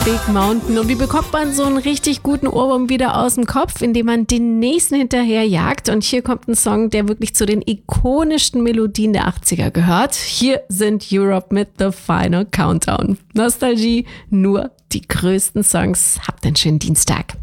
Big Mountain. Und wie bekommt man so einen richtig guten Ohrwurm wieder aus dem Kopf, indem man den nächsten hinterherjagt? Und hier kommt ein Song, der wirklich zu den ikonischsten Melodien der 80er gehört. Hier sind Europe mit The Final Countdown. Nostalgie, nur die größten Songs. Habt einen schönen Dienstag.